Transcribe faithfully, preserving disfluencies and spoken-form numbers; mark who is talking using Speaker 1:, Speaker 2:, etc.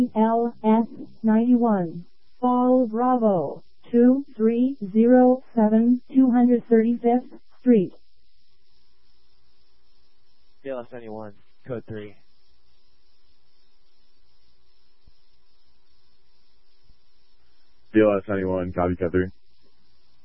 Speaker 1: L S ninety-one. Fall Bravo, two three zero seven, two hundred thirty-fifth Street.
Speaker 2: B L S ninety-one, code three.
Speaker 3: B L S ninety-one, copy, code three.